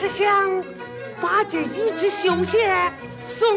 想把这一只绣鞋送